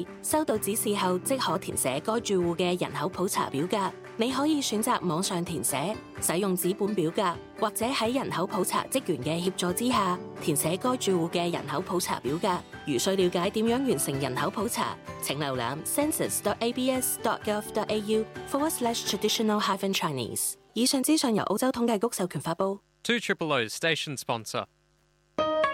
收到指示後即可填寫該住戶嘅人口普查表格。你可以選擇網上填寫、使用紙本表格，或者喺人口普查職員嘅協助之下填寫該住戶嘅人口普查表格。如需了解點樣完成人口普查，請瀏覽 census.abs.gov.au/traditional-chinese。以上資訊由澳洲統計局授權發布。 200 Station Sponsor